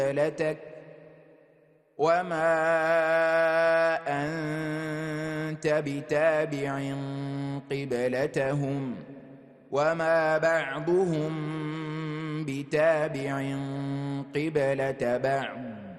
قبلتك وما أنت بتابع قبلتهم وما بعضهم بتابع قبلة بعض